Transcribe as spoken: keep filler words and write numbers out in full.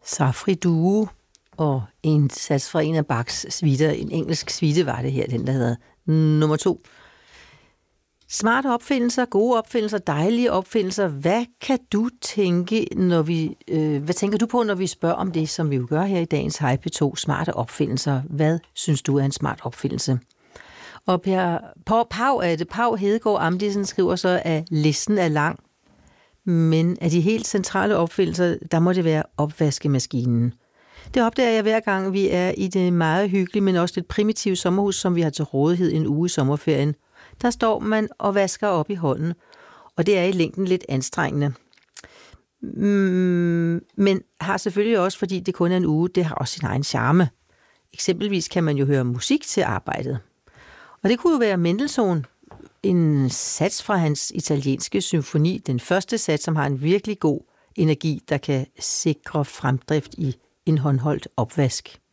Safri Duo og en sats fra en af Bachs suiter, en engelsk suite var det her, den der hedder nummer to. Smarte opfindelser, gode opfindelser, dejlige opfindelser. Hvad kan du tænke, når vi, øh, hvad tænker du på, når vi spørger om det, som vi jo gør her i dagens Hej P to, smarte opfindelser? Hvad synes du er en smart opfindelse? Og Per Pau, Pau er det. Pau Hedegaard Amdisen skriver så, at listen er lang, men af de helt centrale opfindelser, der må det være opvaskemaskinen. Det opdager jeg hver gang, vi er i det meget hyggelige, men også lidt primitive sommerhus, som vi har til rådighed en uge i sommerferien. Der står man og vasker op i hånden, og det er i længden lidt anstrengende. Mm, men har selvfølgelig også, fordi det kun er en uge, det har også sin egen charme. Eksempelvis kan man jo høre musik til arbejdet. Og det kunne jo være Mendelssohn, en sats fra hans italienske symfoni, den første sats, som har en virkelig god energi, der kan sikre fremdrift i en håndholdt opvask.